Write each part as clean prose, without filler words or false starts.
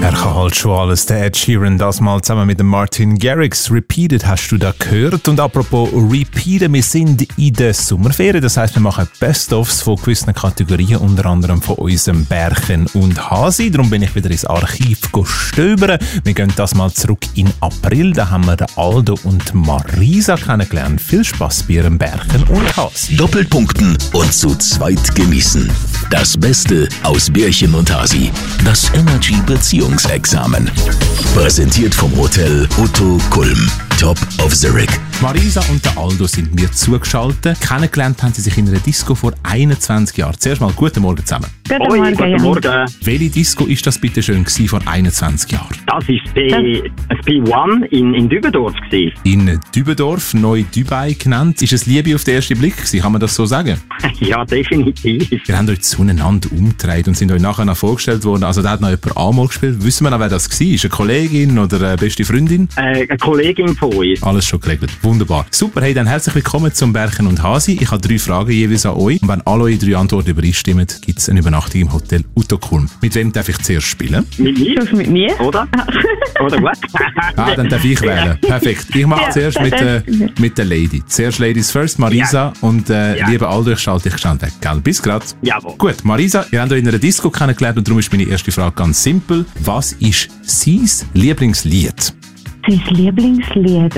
Er kann halt schon alles. Der Ed Sheeran, das mal zusammen mit dem Martin Garrix. Repeated hast du da gehört. Und apropos Repeated, wir sind in der Sommerferien. Das heisst, wir machen Best-ofs von gewissen Kategorien, unter anderem von unserem Bärchen und Hasi. Darum bin ich wieder ins Archiv gestöbern. Wir gehen das mal zurück in April. Da haben wir den Aldo und Marisa kennengelernt. Viel Spass bei ihrem Bärchen und Hasi. Doppelpunkten und zu zweit genießen. Das Beste aus Bärchen und Hasi. Das Energy Beziehungsexamen. Präsentiert vom Hotel Otto Kulm. Top of the Rig. Marisa und der Aldo sind mir zugeschaltet. Kennengelernt haben sie sich in einer Disco vor 21 Jahren. Zuerst mal guten Morgen zusammen. Guten Morgen. Welche Disco ist das bitte schön gewesen vor 21 Jahren? Das war das P1 in Dübendorf. In Dübendorf, neu Dubai genannt. Ist es Liebe auf den ersten Blick gewesen? Kann man das so sagen? Ja, definitiv. Ihr habt euch zueinander umgedreht und sind euch nachher noch vorgestellt worden. Also da hat noch jemand einmal gespielt. Wissen wir noch, wer das war? Ist eine Kollegin oder eine beste Freundin? Eine Kollegin von uns. Alles schon geregelt. Wunderbar. Super, hey, dann herzlich willkommen zum Bärchen und Hasi. Ich habe 3 Fragen jeweils an euch. Und wenn alle eure 3 Antworten übereinstimmen, gibt es eine Übernachtung im Hotel Otto Kulm. Mit wem darf ich zuerst spielen? Mit mir? Mit mir? Oder? Oder was? Dann darf ich wählen. Perfekt. Ich mache zuerst mit der Lady. Zuerst Ladies first, Marisa. Und lieber Aldo, ich schalte dich schnell weg. Gell? Bis grad. Jawohl. Gut, Marisa, ihr habt euch in einer Disco kennengelernt und darum ist meine erste Frage ganz simpel. Was ist sein Lieblingslied? Sein Lieblingslied,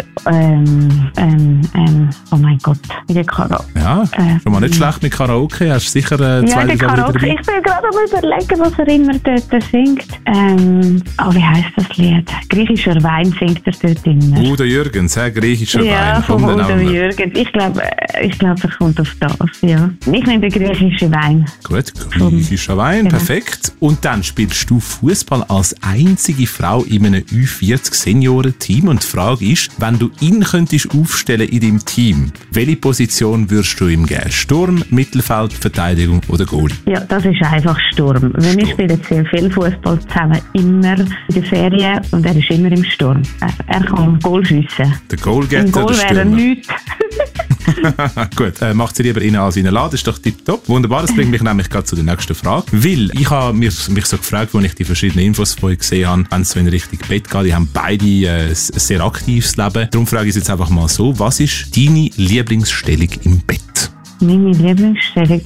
oh mein Gott, mit der Karaoke. Ja, schon mal nicht schlecht mit Karaoke, hast du sicher 2 der Karaoke. Ich bin gerade am überlegen, was er immer dort singt. Wie heisst das Lied? Griechischer Wein singt er dort immer. Udo Jürgens, griechischer Wein. Ja, von Udo Jürgens. Ich glaube, er kommt auf das, ja. Ich nehme den griechischen Wein. Gut, griechischer Wein, genau. Perfekt. Und dann spielst du Fußball als einzige Frau in einem U40-Senioren-Team. Und die Frage ist, wenn du ihn könntest aufstellen in deinem Team, welche Position würdest du ihm geben? Sturm, Mittelfeld, Verteidigung oder Goal? Ja, das ist einfach Sturm. Wir spielen sehr viel Fußball zusammen, immer in der Ferien und er ist immer im Sturm. Er kann Goal schiessen. Der Goalgetter, im Goal wäre nichts. Gut, macht sie lieber innen als innen laden, ist doch tipptopp. Wunderbar, das bringt mich nämlich gerade zu der nächsten Frage. Weil ich habe mich so gefragt, als ich die verschiedenen Infos von euch gesehen habe, wenn es so in Richtung Bett geht, die haben beide ein sehr aktives Leben. Darum frage ich jetzt einfach mal so, was ist deine Lieblingsstellung im Bett? Meine Lieblingsstellung,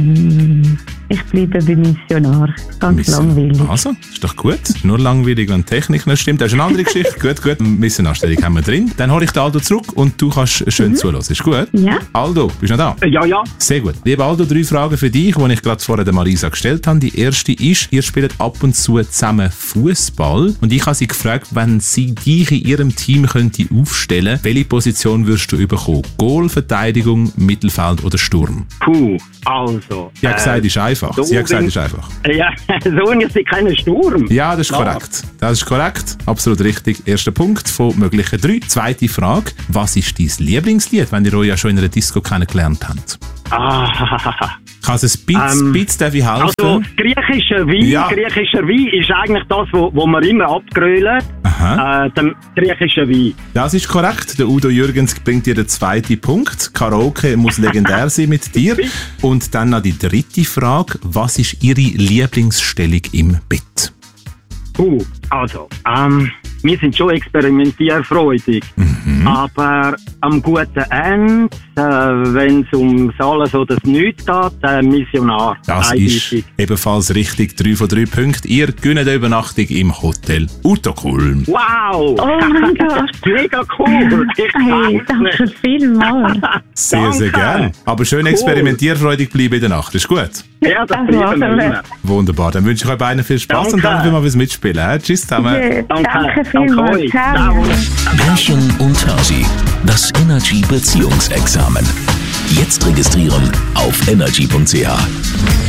ich bleibe beim Missionar. Ganz langweilig. Also, ist doch gut. Nur langweilig, wenn die Technik nicht stimmt. Das ist eine andere Geschichte. Gut. Missionarstellung haben wir drin. Dann hole ich den Aldo zurück und du kannst schön zuhören. Ist gut? Ja. Aldo, bist du noch da? Ja. Sehr gut. Lieber Aldo, 3 Fragen für dich, die ich gerade vorher der Marisa gestellt habe. Die erste ist, ihr spielt ab und zu zusammen Fußball. Und ich habe sie gefragt, wenn sie dich in ihrem Team könnte aufstellen, welche Position würdest du bekommen? Goal, Verteidigung, Mittelfeld oder Sturm? Also. Sie hat gesagt, ist einfach. Sie hat gesagt, ist einfach. Ja, so ist sie kein Sturm. Ja, das ist korrekt. Das ist korrekt. Absolut richtig. Erster Punkt von möglichen 3. Zweite Frage. Was ist dein Lieblingslied, wenn ihr euch ja schon in einer Disco kennengelernt habt? Kann es ein bisschen darf ich helfen? Also, griechischer Wein ist eigentlich das, wo man immer abgrölen. Der griechische Wein. Das ist korrekt. Der Udo Jürgens bringt dir den 2. Punkt. Karaoke muss legendär sein mit dir. Und dann noch die 3. Frage. Was ist Ihre Lieblingsstellung im Bett? Also, wir sind schon experimentierfreudig. Aber am guten Ende, wenn es um alles oder das Nichts geht, Missionar. Das ist ebenfalls richtig. 3 von 3 Punkten. Ihr gönnt eine Übernachtung im Hotel Otto Kulm. Wow! Oh mein Gott! Mega cool! Hey, danke vielmals. Sehr gerne. Aber schön experimentierfreudig bleiben in der Nacht. Ist gut? Ja, das bleiben wir immer. Wunderbar. Dann wünsche ich euch beiden viel Spaß und danke mal fürs Mitspielen. Tschüss zusammen. Danke vielmals. Ciao. Bärchen und Hasi. Das Energy Beziehungsexamen. Jetzt registrieren auf energy.ch.